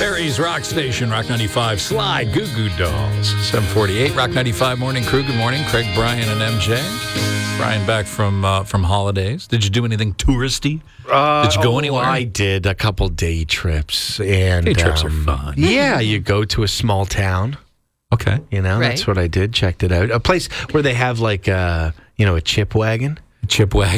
Barry's Rock Station, Rock 95, Sly, Goo Goo Dolls, 748, Rock 95 Morning Crew. Good morning, Craig, Brian, and MJ. Brian back from holidays. Did you do anything touristy? Did you go anywhere? I did a couple day trips. And day trips are fun. Yeah, you go to a small town. Okay. That's what I did. Checked it out. A place where they have like a chip wagon. Chip wagon.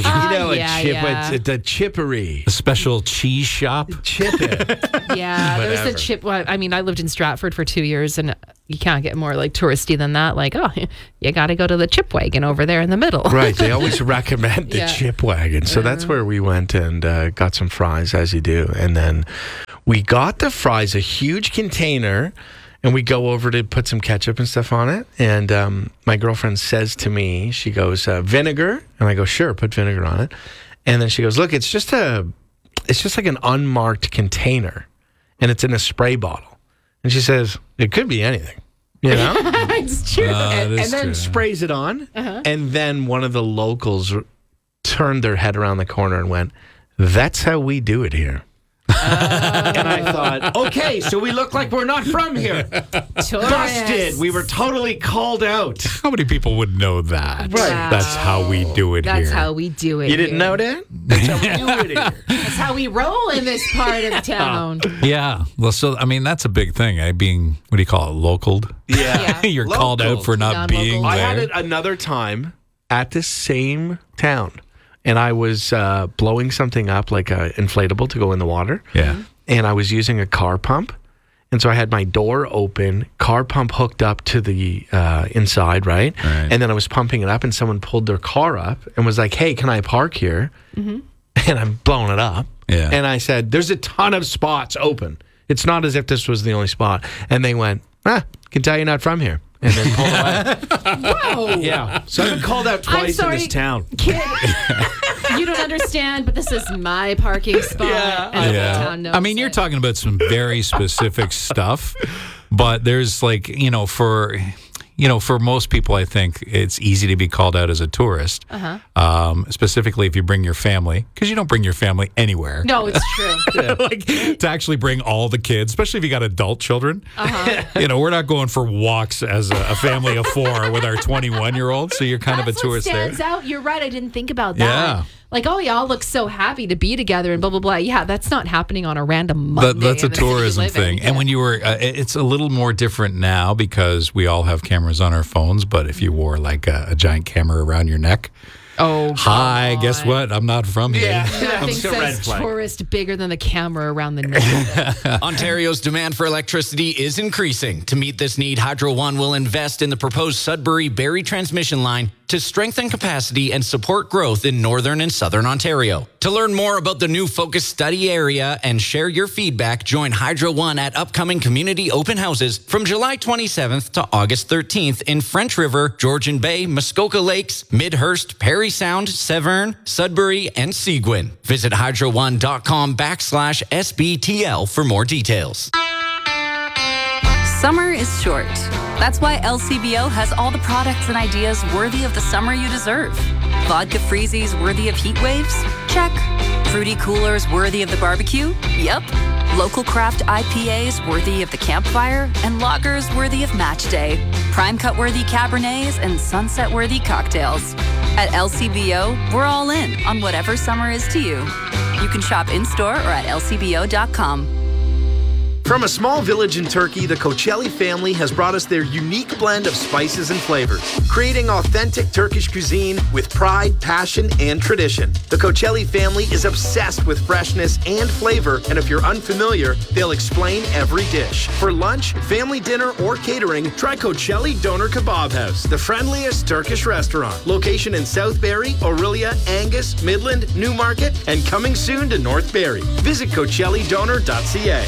The chippery. A special cheese shop. Chip it. Yeah, there was a chip. Well, I mean, I lived in Stratford for 2 years, and you can't get more like touristy than that. Like, you got to go to the chip wagon over there in the middle. Right. They always recommend the chip wagon. So that's where we went and got some fries, as you do. And then we got the fries, a huge container. And we go over to put some ketchup and stuff on it. And my girlfriend says to me, she goes, vinegar? And I go, sure, put vinegar on it. And then she goes, look, it's just like an unmarked container. And it's in a spray bottle. And she says, it could be anything. It's true. And then sprays it on. And then one of the locals turned their head around the corner and went, that's how we do it here. And I thought, okay, so we look like we're not from here. Busted. We were totally called out. How many people would know that? Right. Wow. That's how we do it here. That's how we do it. You didn't know that? That's how we do it here. That's how we roll in this part of town. Yeah. Well, so, I mean, that's a big thing, being, what do you call it, localed? Yeah. You're called out for not being there. I had it another time at the same town. And I was blowing something up like an inflatable to go in the water. Yeah. And I was using a car pump. And so I had my door open, car pump hooked up to the inside, right? And then I was pumping it up and someone pulled their car up and was like, hey, can I park here? And I'm blowing it up. Yeah. And I said, there's a ton of spots open. It's not as if this was the only spot. And they went, can tell you're not from here. And then pulled away. Whoa. Yeah. So I've been called out twice in this town. Kid, you don't understand, but this is my parking spot. And the whole town knows I mean, you're talking about some very specific stuff, but there's like, for most people, I think it's easy to be called out as a tourist, specifically if you bring your family, because you don't bring your family anywhere. No, it's true. Like to actually bring all the kids, especially if you got adult children. We're not going for walks as a family of four with our 21-year-old, so you're kind of a tourist there. That's what stands out. You're right. I didn't think about that. Yeah. Like, y'all look so happy to be together and blah, blah, blah. Yeah, that's not happening on a random Monday. That's a tourism thing. Yeah. And when you were, it's a little more different now because we all have cameras on our phones. But if you wore like a giant camera around your neck, hi, guess what? I'm not from here. Nothing says tourist bigger than the camera around the neck. Ontario's demand for electricity is increasing. To meet this need, Hydro One will invest in the proposed Sudbury-Barrie transmission line to strengthen capacity and support growth in northern and southern Ontario. To learn more about the new focus study area and share your feedback, join Hydro One at upcoming community open houses from July 27th to August 13th in French River, Georgian Bay, Muskoka Lakes, Midhurst, Parry Sound, Severn, Sudbury, and Seguin. Visit hydroone.com/SBTL for more details. Summer is short. That's why LCBO has all the products and ideas worthy of the summer you deserve. Vodka freezies worthy of heat waves? Check. Fruity coolers worthy of the barbecue? Yep. Local craft IPAs worthy of the campfire? And lagers worthy of match day. Prime cut worthy Cabernets and sunset worthy cocktails. At LCBO, we're all in on whatever summer is to you. You can shop in-store or at lcbo.com. From a small village in Turkey, the Koçelli family has brought us their unique blend of spices and flavors, creating authentic Turkish cuisine with pride, passion, and tradition. The Koçelli family is obsessed with freshness and flavor, and if you're unfamiliar, they'll explain every dish. For lunch, family dinner, or catering, try Koçelli Doner Kebab House, the friendliest Turkish restaurant. Location in South Barrie, Orillia, Angus, Midland, Newmarket, and coming soon to North Barrie. Visit CoçelliDoner.ca.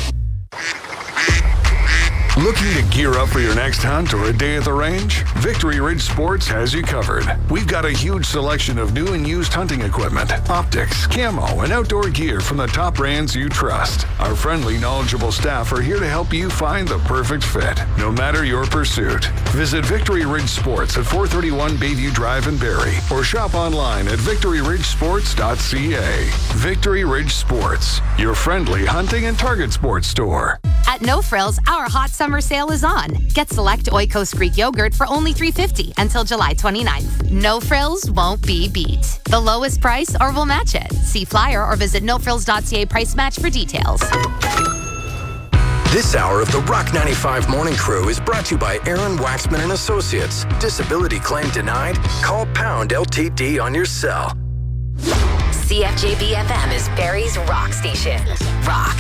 Looking to gear up for your next hunt or a day at the range? Victory Ridge Sports has you covered. We've got a huge selection of new and used hunting equipment, optics, camo, and outdoor gear from the top brands you trust. Our friendly, knowledgeable staff are here to help you find the perfect fit, no matter your pursuit. Visit Victory Ridge Sports at 431 Bayview Drive in Barrie, or shop online at victoryridgesports.ca. Victory Ridge Sports, your friendly hunting and target sports store. At At No Frills, our hot summer sale is on. Get select Oikos Greek yogurt for only $3.50 until July 29th. No Frills won't be beat. The lowest price or we'll match it. See flyer or visit nofrills.ca price match for details. This hour of the Rock 95 Morning Crew is brought to you by Aaron Waxman and Associates. Disability claim denied? Call pound LTD on your cell. CFJB FM is Barrie's rock station. Rock